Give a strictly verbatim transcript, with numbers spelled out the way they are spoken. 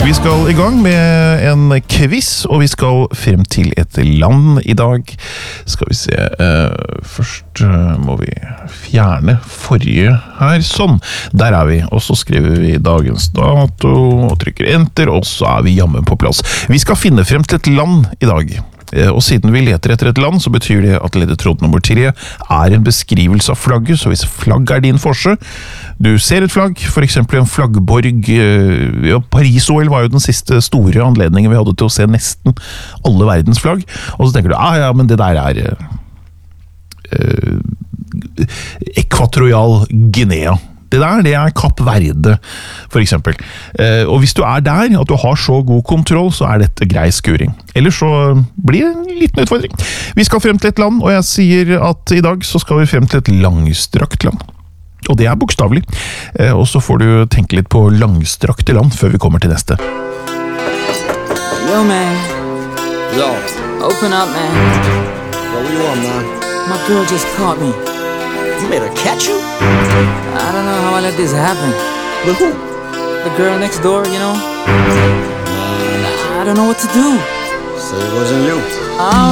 Vi skal i gang med en quiz, og vi skal frem til et land i dag. Skal vi se, uh, først uh, må vi fjerne forrige her, sånn. Der er vi, og så skriver vi dagens dato, og trykker enter, og så er vi jammen på plass. Vi skal finne frem til et land i dag. Og siden vi leter etter et land, så betyr det at ledetråd nummer tre er en beskrivelse av flagget, så hvis flagg er din forse, du ser et flagg, for eksempel en flaggborg, ja, Paris-O L var jo den siste store anledningen vi hadde til å se nesten alle verdens flagg, og så tenker du, ah ja, men det der er uh, Ekvatorial Guinea. Det der, det er Kapp Verde, for eksempel. Eh, og hvis du er der, at du har så god kontroll, så er dette grei skuring. Ellers så blir det en liten utfordring. Vi skal frem til et land, og jeg sier at i dag så skal vi frem til et langstrakt land. Og det er bokstavelig. Eh, og så får du tenke litt på langstrakte land før vi kommer til neste. Yo, man. Yo. Open up, man. Yo, what you want, man? My girl just caught me. You made her catch you? I don't know how I let this happen. With who? The girl next door, you know? Man, I don't know what to do. say it wasn't you. I